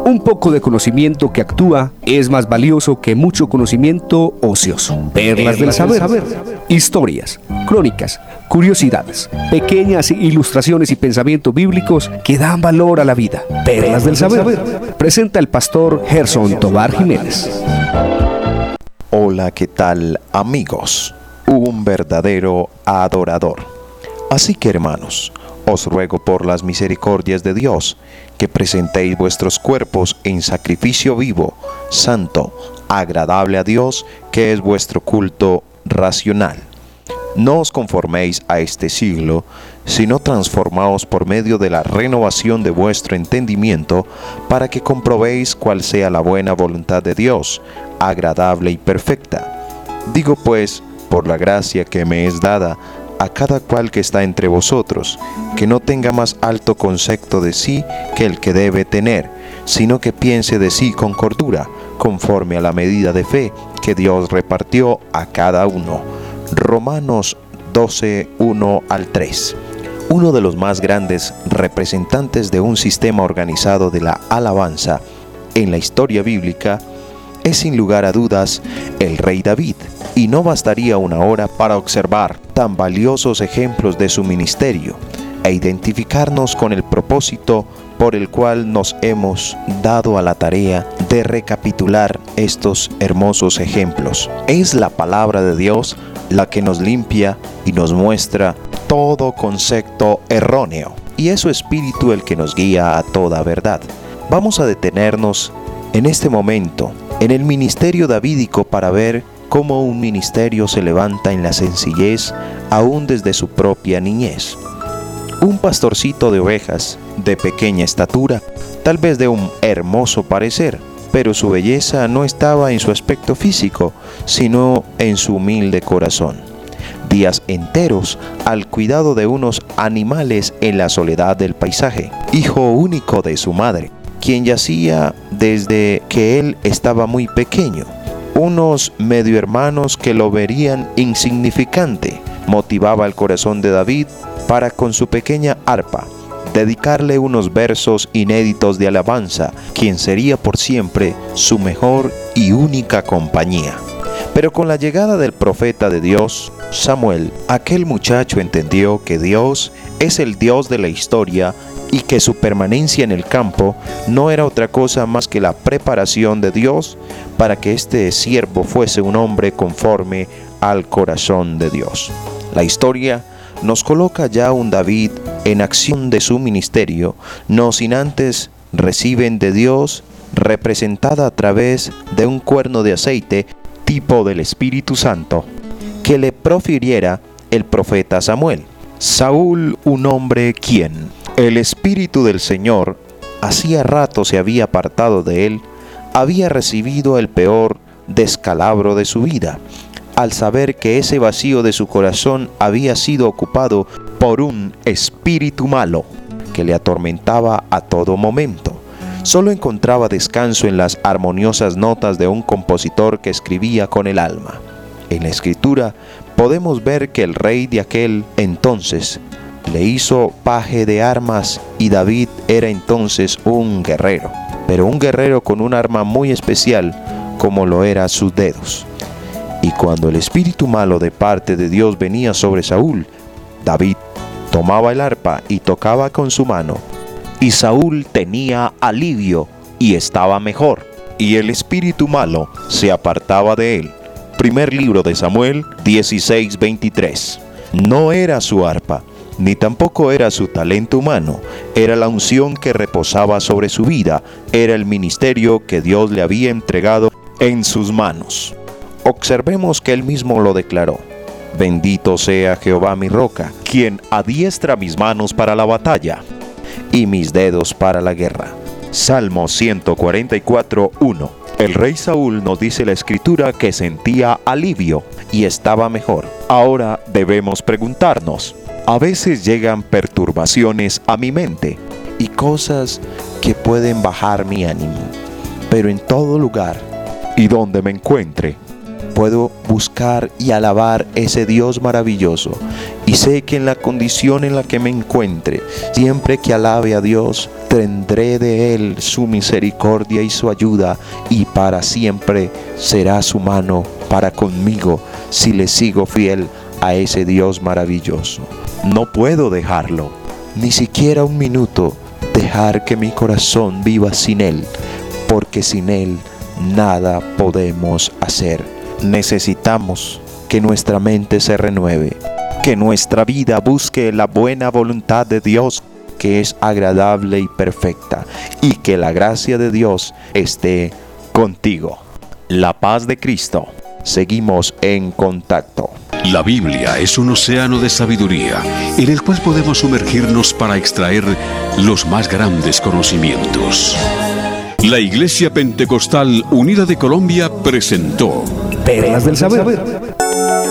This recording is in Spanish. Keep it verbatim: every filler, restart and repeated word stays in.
Un poco de conocimiento que actúa es más valioso que mucho conocimiento ocioso. Perlas del saber. Historias, crónicas, curiosidades, pequeñas ilustraciones y pensamientos bíblicos que dan valor a la vida. Perlas del saber. Presenta el pastor Gerson Tobar Jiménez. Hola, ¿qué tal, amigos? Un verdadero adorador. Así que, hermanos, os ruego por las misericordias de Dios que presentéis vuestros cuerpos en sacrificio vivo, santo, agradable a Dios, que es vuestro culto racional. No os conforméis a este siglo, sino transformaos por medio de la renovación de vuestro entendimiento, para que comprobéis cuál sea la buena voluntad de Dios, agradable y perfecta. Digo pues, por la gracia que me es dada, a cada cual que está entre vosotros, que no tenga más alto concepto de sí que el que debe tener, sino que piense de sí con cordura, conforme a la medida de fe que Dios repartió a cada uno. Romanos doce, uno al tres. Uno de los más grandes representantes de un sistema organizado de la alabanza en la historia bíblica es sin lugar a dudas el rey David, y no bastaría una hora para observar tan valiosos ejemplos de su ministerio e identificarnos con el propósito por el cual nos hemos dado a la tarea de recapitular estos hermosos ejemplos. Es la palabra de Dios la que nos limpia y nos muestra todo concepto erróneo, y es su espíritu el que nos guía a toda verdad. Vamos a detenernos en este momento en el ministerio davídico para ver cómo un ministerio se levanta en la sencillez aún desde su propia niñez. Un pastorcito de ovejas de pequeña estatura, tal vez de un hermoso parecer, pero su belleza no estaba en su aspecto físico, sino en su humilde corazón. Días enteros al cuidado de unos animales en la soledad del paisaje, hijo único de su madre, quien yacía desde que él estaba muy pequeño. Unos medio hermanos que lo verían insignificante, motivaba el corazón de David para, con su pequeña arpa, dedicarle unos versos inéditos de alabanza, quien sería por siempre su mejor y única compañía. Pero con la llegada del profeta de Dios, Samuel, aquel muchacho entendió que Dios es el Dios de la historia y que su permanencia en el campo no era otra cosa más que la preparación de Dios para que este siervo fuese un hombre conforme al corazón de Dios. La historia nos coloca ya un David en acción de su ministerio, no sin antes reciben de Dios, representada a través de un cuerno de aceite, tipo del Espíritu Santo, que le profiriera el profeta Samuel. Saúl, un hombre quien el Espíritu del Señor hacía rato se había apartado de él, había recibido el peor descalabro de su vida, al saber que ese vacío de su corazón había sido ocupado por un espíritu malo que le atormentaba a todo momento. Solo encontraba descanso en las armoniosas notas de un compositor que escribía con el alma. En la escritura podemos ver que el rey de aquel entonces le hizo paje de armas, y David era entonces un guerrero, pero un guerrero con un arma muy especial como lo eran sus dedos. Y cuando el espíritu malo de parte de Dios venía sobre Saúl, David tomaba el arpa y tocaba con su mano, y Saúl tenía alivio y estaba mejor, y el espíritu malo se apartaba de él. Primer libro de Samuel dieciséis, veintitrés. No era su arpa, ni tampoco era su talento humano, era la unción que reposaba sobre su vida, era el ministerio que Dios le había entregado en sus manos. Observemos que él mismo lo declaró: bendito sea Jehová mi roca, quien adiestra mis manos para la batalla y mis dedos para la guerra. Salmo ciento cuarenta y cuatro, uno. El rey Saúl, nos dice la escritura, que sentía alivio y estaba mejor. Ahora debemos preguntarnos: a veces llegan perturbaciones a mi mente y cosas que pueden bajar mi ánimo, pero en todo lugar y donde me encuentre, puedo buscar y alabar ese Dios maravilloso y sé que en la condición en la que me encuentre, siempre que alabe a Dios, tendré de Él su misericordia y su ayuda, y para siempre será su mano para conmigo si le sigo fiel a ese Dios maravilloso. No puedo dejarlo, ni siquiera un minuto, dejar que mi corazón viva sin Él, porque sin Él nada podemos hacer. Necesitamos que nuestra mente se renueve, que nuestra vida busque la buena voluntad de Dios, que es agradable y perfecta, y que la gracia de Dios esté contigo. La paz de Cristo. Seguimos en contacto. La Biblia es un océano de sabiduría en el cual podemos sumergirnos para extraer los más grandes conocimientos. La Iglesia Pentecostal Unida de Colombia presentó Perlas del Saber.